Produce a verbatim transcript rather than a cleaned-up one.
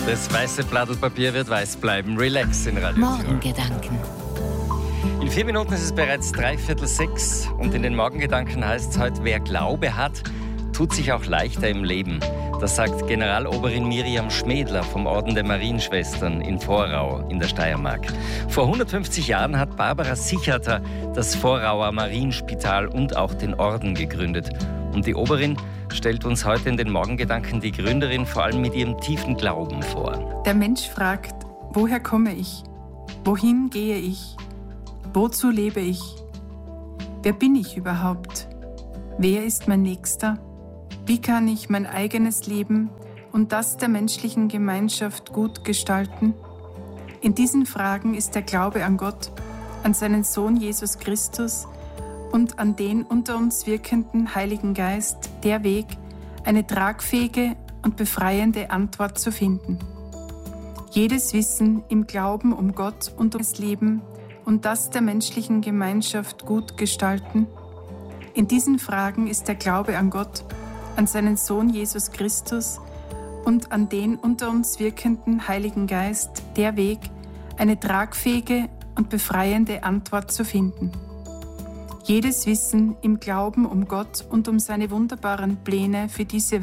Das weiße Blatt Papier wird weiß bleiben. Relax in Radio Morgengedanken. In vier Minuten ist es bereits dreiviertel sechs und in den Morgengedanken heißt es heute, wer Glaube hat, tut sich auch leichter im Leben. Das sagt Generaloberin Miriam Schmedler vom Orden der Marienschwestern in Vorau in der Steiermark. Vor hundertfünfzig Jahren hat Barbara Sicherter das Vorauer Marienspital und auch den Orden gegründet. Und die Oberin stellt uns heute in den Morgengedanken die Gründerin vor allem mit ihrem tiefen Glauben vor. Der Mensch fragt, woher komme ich? Wohin gehe ich? Wozu lebe ich? Wer bin ich überhaupt? Wer ist mein Nächster? Wie kann ich mein eigenes Leben und das der menschlichen Gemeinschaft gut gestalten? In diesen Fragen ist der Glaube an Gott, an seinen Sohn Jesus Christus und an den unter uns wirkenden Heiligen Geist der Weg, eine tragfähige und befreiende Antwort zu finden. Jedes Wissen im Glauben um Gott und um das Leben und das der menschlichen Gemeinschaft gut gestalten? In diesen Fragen ist der Glaube an Gott, an seinen Sohn Jesus Christus und an den unter uns wirkenden Heiligen Geist der Weg, eine tragfähige und befreiende Antwort zu finden. Jedes Wissen im Glauben um Gott und um seine wunderbaren Pläne für diese Welt